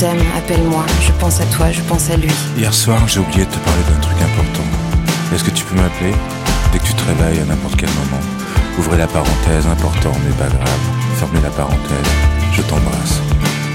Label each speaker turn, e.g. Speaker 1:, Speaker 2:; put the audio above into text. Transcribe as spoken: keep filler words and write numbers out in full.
Speaker 1: t'aime, appelle-moi, je pense à toi, je pense à lui.
Speaker 2: Hier soir, j'ai oublié de te parler d'un truc important. Est-ce que tu peux m'appeler ? Dès que tu te réveilles, à n'importe quel moment. Ouvrez la parenthèse, important mais pas grave. Fermez la parenthèse, je t'embrasse.